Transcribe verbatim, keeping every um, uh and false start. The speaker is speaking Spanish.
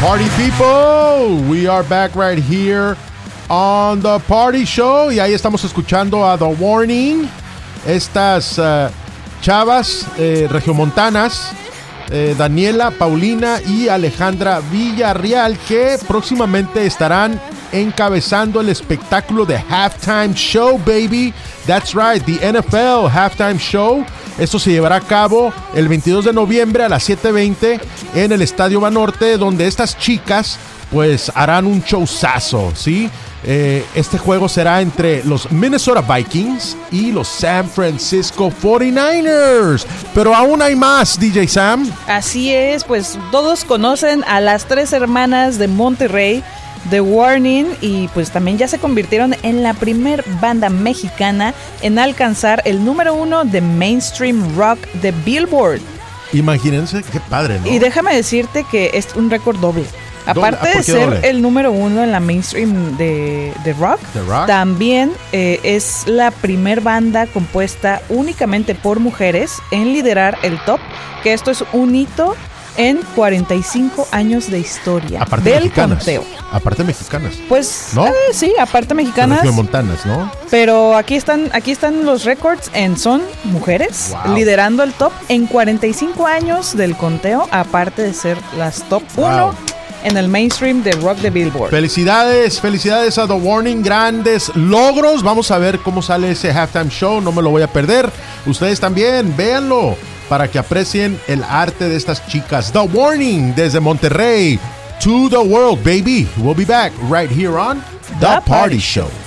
Party people, we are back right here on The Party Show. Y ahí estamos escuchando a The Warning. Estas uh, chavas eh, regiomontanas, eh, Daniela, Paulina y Alejandra Villarreal, que próximamente estarán encabezando el espectáculo de Halftime Show, baby. That's right, the N F L Halftime Show. Esto se llevará a cabo el veintidós de noviembre a las siete veinte en el Estadio Banorte, donde estas chicas pues harán un showzazo, ¿sí? Eh, este juego será entre los Minnesota Vikings y los San Francisco cuarenta y nueve ers. Pero aún hay más, D J Sam. Así es, pues todos conocen a las tres hermanas de Monterrey, The Warning, y pues también ya se convirtieron en la primer banda mexicana en alcanzar el número uno de mainstream rock de Billboard. Imagínense, qué padre, ¿no? Y déjame decirte que es un récord doble. Aparte ¿Ah, de ser doble? el número uno en la mainstream de, de rock, ¿De rock? también eh, es la primer banda compuesta únicamente por mujeres en liderar el top, que esto es un hito en cuarenta y cinco años de historia Aparte del mexicanas. conteo. Aparte mexicanas. Pues ¿No? eh, sí, aparte mexicanas. Montanas, ¿no? Pero aquí están, aquí están los récords en son mujeres Wow. liderando el top en cuarenta y cinco años del conteo, aparte de ser las top Wow. uno en el mainstream de rock de Billboard. Felicidades, felicidades a The Warning, grandes logros. Vamos a ver cómo sale ese halftime show, no me lo voy a perder. Ustedes también, véanlo para que aprecien el arte de estas chicas. The Warning desde Monterrey to the world, baby. We'll be back right here on The, The Party, Party Show.